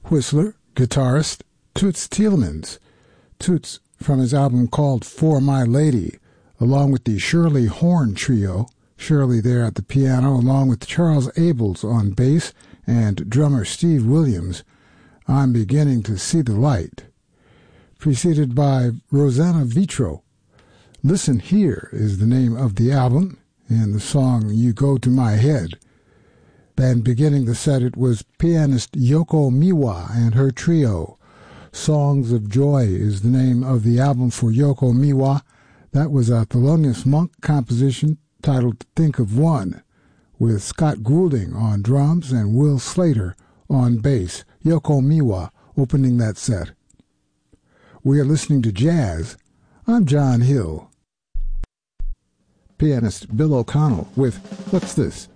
whistler, guitarist Toots Thielemans. Toots from his album called For My Lady, along with the Shirley Horn Trio, Shirley there at the piano, along with Charles Abels on bass and drummer Steve Williams, I'm Beginning to See the Light, preceded by Rosanna Vitro. Listen Here is the name of the album, and the song You Go to My Head. And beginning the set, it was pianist Yoko Miwa and her trio. Songs of Joy is the name of the album for Yoko Miwa. That was a Thelonious Monk composition titled Think of One, with Scott Goulding on drums and Will Slater on bass. Yoko Miwa opening that set. We are listening to jazz. I'm John Hill. Pianist Bill O'Connell with What's This?